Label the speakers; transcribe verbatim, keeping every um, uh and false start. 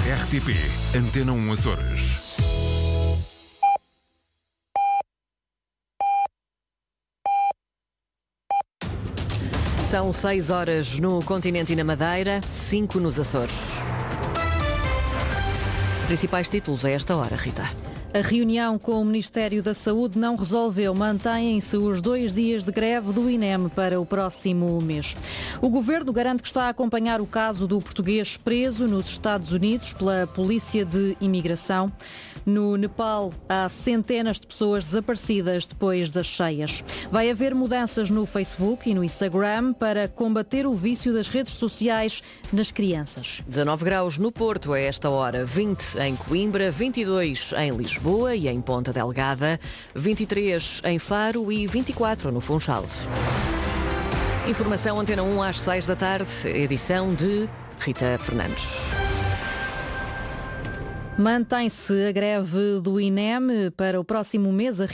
Speaker 1: R T P Antena um Açores.
Speaker 2: São seis horas no continente e na Madeira, cinco nos Açores. Principais títulos a esta hora, Rita.
Speaker 3: A reunião com o Ministério da Saúde não resolveu. Mantêm-se os dois dias de greve do I N E M para o próximo mês. O Governo garante que está a acompanhar o caso do português preso nos Estados Unidos pela Polícia de Imigração. No Nepal, há centenas de pessoas desaparecidas depois das cheias. Vai haver mudanças no Facebook e no Instagram para combater o vício das redes sociais nas crianças.
Speaker 2: dezanove graus no Porto a esta hora, vinte em Coimbra, vinte e dois em Lisboa e em Ponta Delgada, vinte e três em Faro e vinte e quatro no Funchal. Informação Antena um às seis da tarde, edição de Rita Fernandes.
Speaker 3: Mantém-se a greve do I N E M para o próximo mês.